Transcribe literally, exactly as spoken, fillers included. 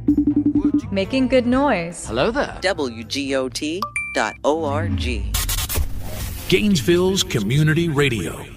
Making good noise. Hello there. W G O T dot org. Gainesville's Community Radio.